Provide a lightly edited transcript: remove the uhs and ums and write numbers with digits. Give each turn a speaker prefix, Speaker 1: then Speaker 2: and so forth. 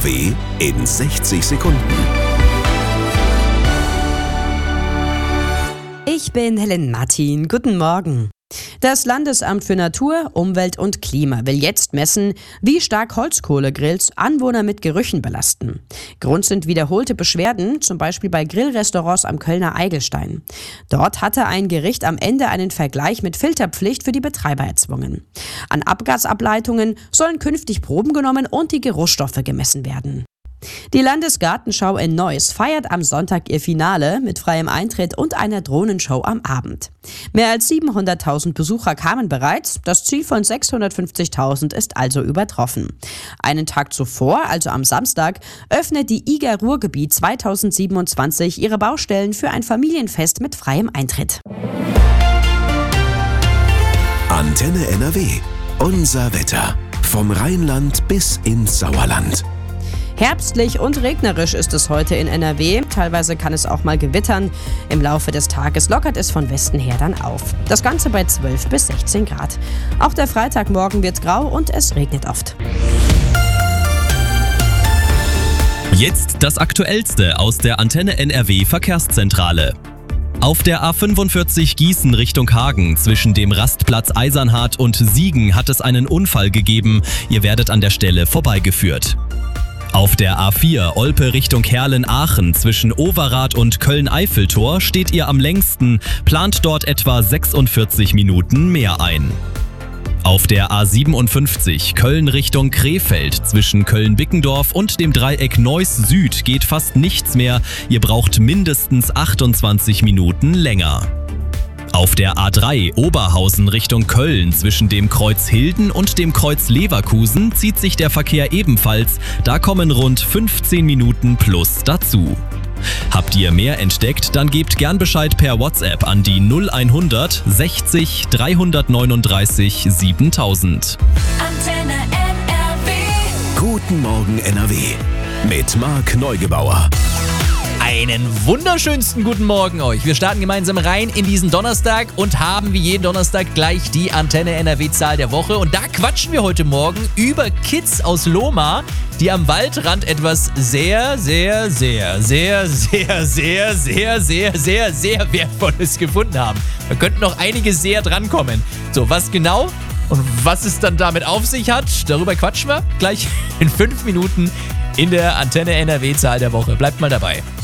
Speaker 1: NRW in 60 Sekunden.
Speaker 2: Ich bin Helen Martin. Guten Morgen. Das Landesamt für Natur, Umwelt und Klima will jetzt messen, wie stark Holzkohlegrills Anwohner mit Gerüchen belasten. Grund sind wiederholte Beschwerden, zum Beispiel bei Grillrestaurants am Kölner Eigelstein. Dort hatte ein Gericht am Ende einen Vergleich mit Filterpflicht für die Betreiber erzwungen. An Abgasableitungen sollen künftig Proben genommen und die Geruchsstoffe gemessen werden. Die Landesgartenschau in Neuss feiert am Sonntag ihr Finale mit freiem Eintritt und einer Drohnenshow am Abend. Mehr als 700.000 Besucher kamen bereits, das Ziel von 650.000 ist also übertroffen. Einen Tag zuvor, also am Samstag, öffnet die IGA Ruhrgebiet 2027 ihre Baustellen für ein Familienfest mit freiem Eintritt.
Speaker 1: Antenne NRW. Unser Wetter. Vom Rheinland bis ins Sauerland.
Speaker 2: Herbstlich und regnerisch ist es heute in NRW. Teilweise kann es auch mal gewittern. Im Laufe des Tages lockert es von Westen her dann auf. Das Ganze bei 12 bis 16 Grad. Auch der Freitagmorgen wird grau und es regnet oft.
Speaker 3: Jetzt das Aktuellste aus der Antenne NRW Verkehrszentrale. Auf der A45 Gießen Richtung Hagen zwischen dem Rastplatz Eisernhardt und Siegen hat es einen Unfall gegeben. Ihr werdet an der Stelle vorbeigeführt. Auf der A4 Olpe Richtung Herlen-Aachen zwischen Overath und Köln-Eiffeltor steht ihr am längsten, plant dort etwa 46 Minuten mehr ein. Auf der A57 Köln Richtung Krefeld zwischen Köln-Bickendorf und dem Dreieck Neuss Süd geht fast nichts mehr, ihr braucht mindestens 28 Minuten länger. Auf der A3 Oberhausen Richtung Köln zwischen dem Kreuz Hilden und dem Kreuz Leverkusen zieht sich der Verkehr ebenfalls, da kommen rund 15 Minuten plus dazu. Habt ihr mehr entdeckt, dann gebt gern Bescheid per WhatsApp an die 0100 60 339 7000.
Speaker 4: Antenne NRW.
Speaker 1: Guten Morgen NRW. Mit Marc Neugebauer.
Speaker 5: Einen wunderschönsten guten Morgen euch. Wir starten gemeinsam rein in diesen Donnerstag und haben wie jeden Donnerstag gleich die Antenne NRW-Zahl der Woche. Und da quatschen wir heute Morgen über Kids aus Lohmar, die am Waldrand etwas sehr, sehr, sehr, sehr, sehr, sehr, sehr, sehr, sehr, sehr Wertvolles gefunden haben. Da könnten noch einige sehr drankommen. So, was genau und was es dann damit auf sich hat, darüber quatschen wir gleich in 5 Minuten in der Antenne NRW-Zahl der Woche. Bleibt mal dabei.